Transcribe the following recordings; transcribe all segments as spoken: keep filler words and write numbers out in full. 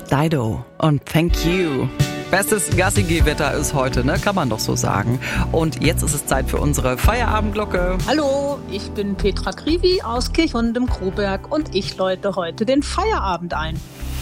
Dido und Thank You. Bestes Gassi-Geh-Wetter ist heute, ne? Kann man doch so sagen. Und jetzt ist es Zeit für unsere Feierabendglocke. Hallo, ich bin Petra Krivi aus Kirchhund im Kroberg und ich läute heute den Feierabend ein.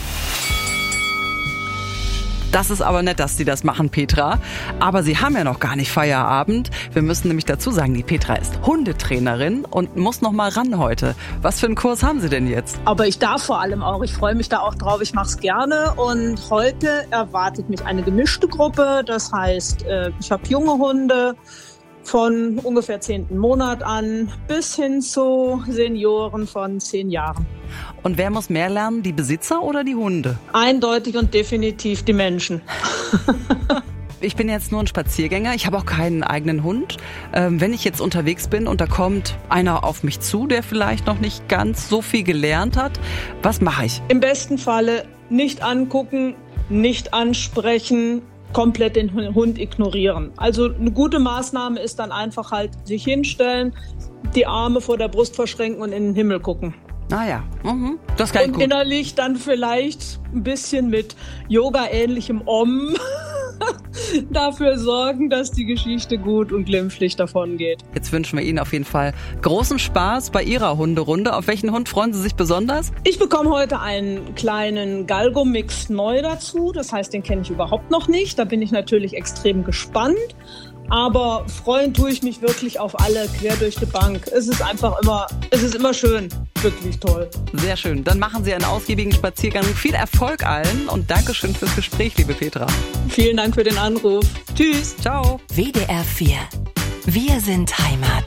Das ist aber nett, dass Sie das machen, Petra. Aber Sie haben ja noch gar nicht Feierabend. Wir müssen nämlich dazu sagen, die Petra ist Hundetrainerin und muss noch mal ran heute. Was für einen Kurs haben Sie denn jetzt? Aber ich darf vor allem auch. Ich freue mich da auch drauf. Ich mache es gerne. Und heute erwartet mich eine gemischte Gruppe. Das heißt, ich habe junge Hunde von ungefähr zehnten Monat an bis hin zu Senioren von zehn Jahren. Und wer muss mehr lernen, die Besitzer oder die Hunde? Eindeutig und definitiv die Menschen. Ich bin jetzt nur ein Spaziergänger, ich habe auch keinen eigenen Hund. Ähm, wenn ich jetzt unterwegs bin und da kommt einer auf mich zu, der vielleicht noch nicht ganz so viel gelernt hat, was mache ich? Im besten Falle nicht angucken, nicht ansprechen, komplett den Hund ignorieren. Also eine gute Maßnahme ist dann einfach halt sich hinstellen, die Arme vor der Brust verschränken und in den Himmel gucken. Ah ja, mhm. Das kann ich Und gut. Innerlich dann vielleicht ein bisschen mit Yoga-ähnlichem Om dafür sorgen, dass die Geschichte gut und glimpflich davon geht. Jetzt wünschen wir Ihnen auf jeden Fall großen Spaß bei Ihrer Hunderunde. Auf welchen Hund freuen Sie sich besonders? Ich bekomme heute einen kleinen Galgo-Mix neu dazu. Das heißt, den kenne ich überhaupt noch nicht. Da bin ich natürlich extrem gespannt. Aber freuen tue ich mich wirklich auf alle, quer durch die Bank. Es ist einfach immer, es ist immer schön. Wirklich toll. Sehr schön. Dann machen Sie einen ausgiebigen Spaziergang. Viel Erfolg allen und Dankeschön fürs Gespräch, liebe Petra. Vielen Dank für den Anruf. Tschüss. Ciao. W D R vier. Wir sind Heimat.